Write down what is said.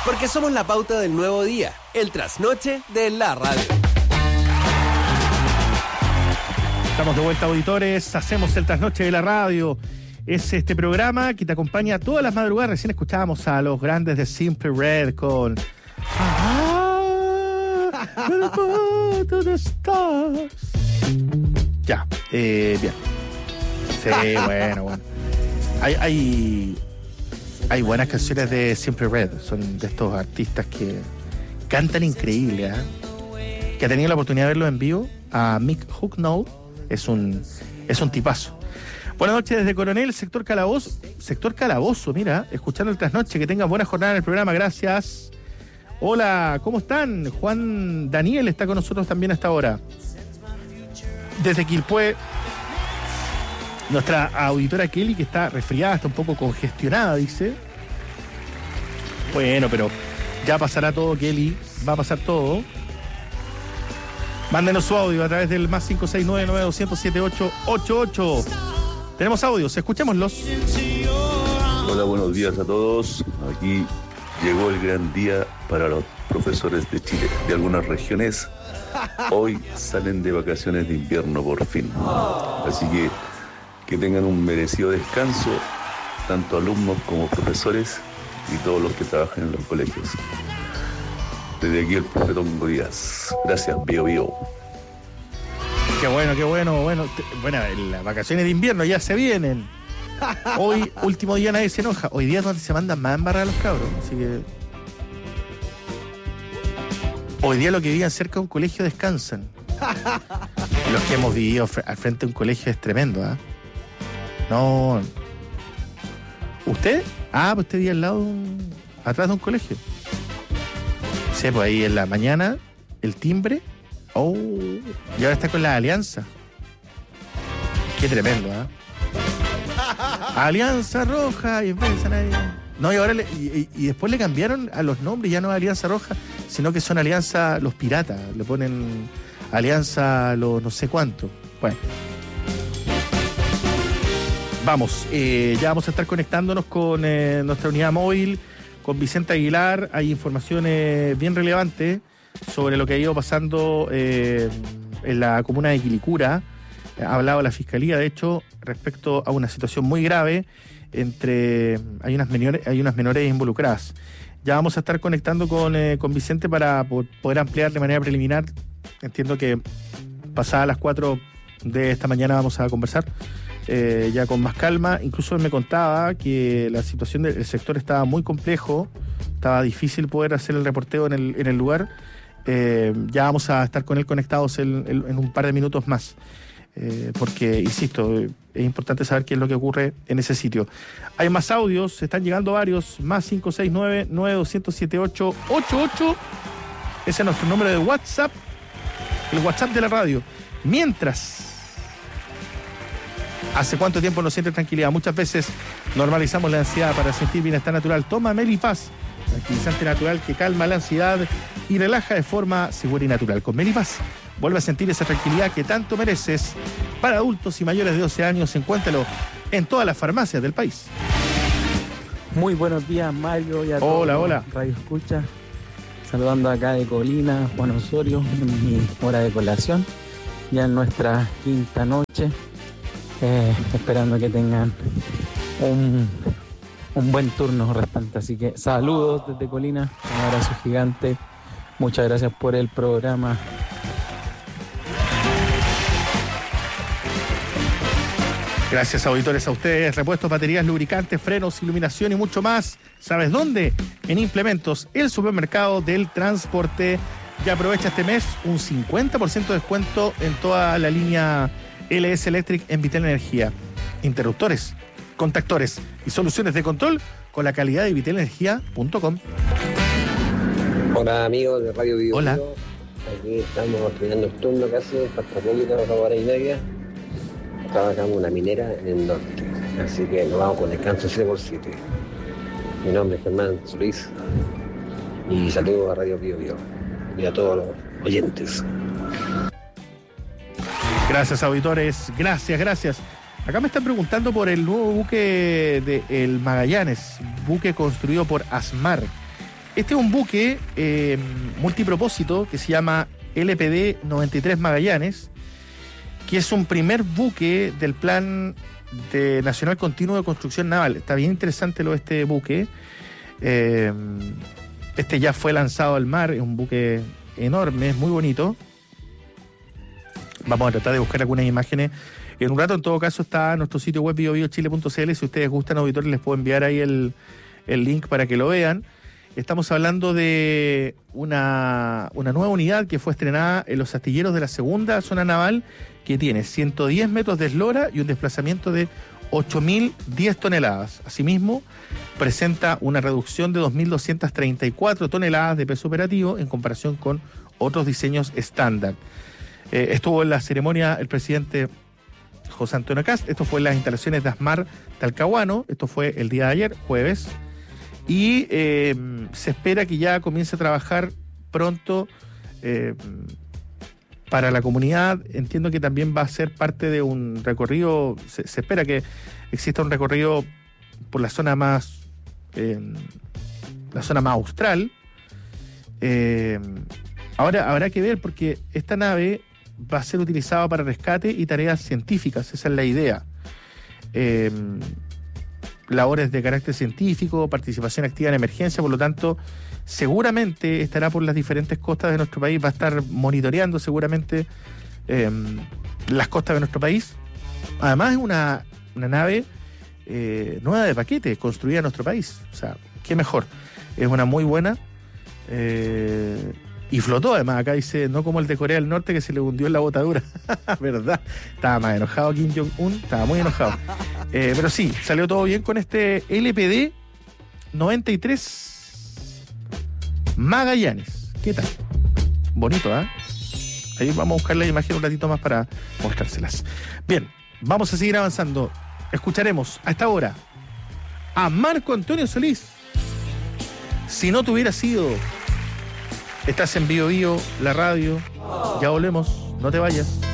Porque somos la pauta del nuevo día, el trasnoche de la radio. Estamos de vuelta, auditores. Hacemos el trasnoche de la radio. Es este programa que te acompaña todas las madrugadas. Recién escuchábamos a los grandes de Simply Red con... to the stars. Ya, bien. Sí, bueno. Hay buenas canciones de Simply Red. Son de estos artistas que cantan increíble, ¿eh? Que ha tenido la oportunidad de verlo en vivo. A Mick Hucknall es un tipazo. Buenas noches desde Coronel, sector Calabozo, mira, escuchando el trasnoche. Que tengan buena jornada en el programa, gracias. Hola, ¿cómo están? Juan Daniel está con nosotros también hasta ahora. Desde Quilpué, nuestra auditora Kelly, que está resfriada, está un poco congestionada, dice. Bueno, pero ya pasará todo, Kelly, va a pasar todo. Mándenos su audio a través del más 569-9200-7888. Tenemos audios, escuchémoslos. Hola, buenos días a todos. Aquí llegó el gran día para los profesores de Chile. De algunas regiones hoy salen de vacaciones de invierno por fin. Así que tengan un merecido descanso, tanto alumnos como profesores y todos los que trabajan en los colegios. Desde aquí el profetón Díaz. Gracias, Bio Bio. Qué bueno. Bueno, las vacaciones de invierno ya se vienen. Hoy, último día, nadie se enoja. Hoy día es donde se mandan más embarradas los cabros. Así que... hoy día los que vivían cerca de un colegio descansan. Los que hemos vivido al frente de un colegio es tremendo, ¿ah? No. ¿Usted? Pues usted vive al lado, atrás de un colegio. Sí, pues ahí en la mañana, el timbre. Y ahora está con la alianza. Qué tremendo, ¿ah? Alianza Roja, y empiezan ahí. No, y ahora y después le cambiaron a los nombres, ya no es Alianza Roja, sino que son Alianza los Piratas. Le ponen Alianza los no sé cuánto. Bueno. Vamos, ya vamos a estar conectándonos con nuestra unidad móvil, con Vicente Aguilar. Hay informaciones bien relevantes sobre lo que ha ido pasando en la comuna de Quilicura. Ha hablado la Fiscalía, de hecho, respecto a una situación muy grave hay unas menores involucradas. Ya vamos a estar conectando con Vicente para poder ampliar de manera preliminar. Entiendo que pasadas las 4 de esta mañana vamos a conversar ya con más calma. Incluso él me contaba que la situación del sector estaba muy complejo, estaba difícil poder hacer el reporteo en el lugar. Ya vamos a estar con él conectados en un par de minutos más, porque, insisto, es importante saber qué es lo que ocurre en ese sitio. Hay más audios, están llegando varios, más 569-9200-7888. Ese es nuestro número de WhatsApp, el WhatsApp de la radio. Mientras, ¿hace cuánto tiempo no siente tranquilidad? Muchas veces normalizamos la ansiedad para sentir bienestar natural. Toma Melipaz, tranquilizante natural que calma la ansiedad y relaja de forma segura y natural. Con Melipaz vuelve a sentir esa tranquilidad que tanto mereces. Para adultos y mayores de 12 años, encuéntralo en todas las farmacias del país. Muy buenos días, Mario, y a hola, todos hola. Radio Escucha. Saludando acá de Colina, Juan Osorio, en mi hora de colación, ya en nuestra quinta noche, esperando que tengan un buen turno restante. Así que saludos desde Colina, un abrazo gigante, muchas gracias por el programa. Gracias, auditores, a ustedes. Repuestos, baterías, lubricantes, frenos, iluminación y mucho más. ¿Sabes dónde? En Implementos, el supermercado del transporte. Ya aprovecha este mes un 50% de descuento en toda la línea LS Electric en Vitel Energía. Interruptores, contactores y soluciones de control con la calidad de vitelenergia.com. Hola, amigos de Radio Bio. Hola. Aquí estamos terminando el turno casi, hasta poquito, 2 horas y media. Trabajamos en una minera en el norte, así que nos vamos con descanso 7x7. Mi nombre es Germán Solís y saludos a Radio Bio Bio y a todos los oyentes. Gracias, auditores, gracias. Acá me están preguntando por el nuevo buque del Magallanes, buque construido por Asmar. Este es un buque multipropósito que se llama LPD 93 Magallanes, que es un primer buque del Plan de Nacional Continuo de Construcción Naval. Está bien interesante lo de este buque. Este ya fue lanzado al mar, es un buque enorme, es muy bonito. Vamos a tratar de buscar algunas imágenes. En un rato, en todo caso, está en nuestro sitio web biobiochile.cl. Si ustedes gustan, auditores, les puedo enviar ahí el link para que lo vean. Estamos hablando de una nueva unidad que fue estrenada en los astilleros de la segunda zona naval, que tiene 110 metros de eslora y un desplazamiento de 8.010 toneladas. Asimismo, presenta una reducción de 2.234 toneladas de peso operativo en comparación con otros diseños estándar. Estuvo en la ceremonia el presidente José Antonio Kast. Esto fue en las instalaciones de Asmar Talcahuano. Esto fue el día de ayer, jueves. Y se espera que ya comience a trabajar pronto para la comunidad. Entiendo que también va a ser parte de un recorrido. Se espera que exista un recorrido por la zona más austral. Ahora habrá que ver, porque esta nave va a ser utilizada para rescate y tareas científicas. Esa es la idea. Labores de carácter científico, participación activa en emergencia, por lo tanto, seguramente estará por las diferentes costas de nuestro país, va a estar monitoreando seguramente las costas de nuestro país. Además, es una nave nueva de paquete, construida en nuestro país. O sea, qué mejor. Es una muy buena. Y flotó, además, acá dice, no como el de Corea del Norte que se le hundió en la botadura. ¿Verdad? Estaba más enojado Kim Jong-un, estaba muy enojado. Pero sí, salió todo bien con este LPD 93 Magallanes. ¿Qué tal? Bonito, ¿ah? Ahí vamos a buscar la imagen un ratito más para mostrárselas. Bien, vamos a seguir avanzando. Escucharemos a esta hora a Marco Antonio Solís. Si no te hubiera sido... Estás en Bio Bio, la radio. Ya volvemos, no te vayas.